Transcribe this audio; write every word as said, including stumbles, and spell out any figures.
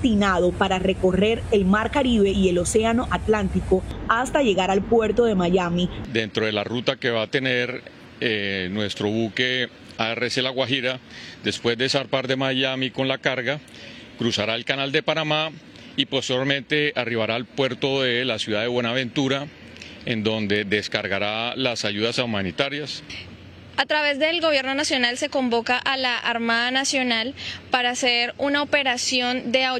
destinado para recorrer el Mar Caribe y el Océano Atlántico hasta llegar al puerto de Miami. Dentro de la ruta que va a tener eh, nuestro buque A R C La Guajira, después de zarpar de Miami con la carga, cruzará el Canal de Panamá y posteriormente arribará al puerto de la ciudad de Buenaventura, en donde descargará las ayudas humanitarias. A través del Gobierno Nacional se convoca a la Armada Nacional para hacer una operación de